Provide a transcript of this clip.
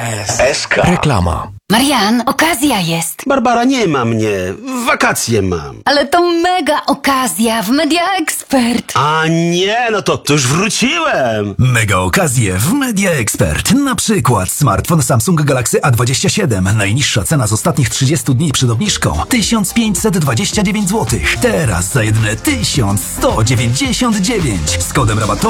SK. Reklama. Marian, okazja jest. Barbara, nie ma mnie. Wakacje mam. Ale to mega okazja w Media Expert. A nie, no to już wróciłem. Mega okazje w Media Expert. Na przykład smartfon Samsung Galaxy A27. Najniższa cena z ostatnich 30 dni przed obniżką 1529 zł. Teraz za jedyne 1199. Z kodem rabatowym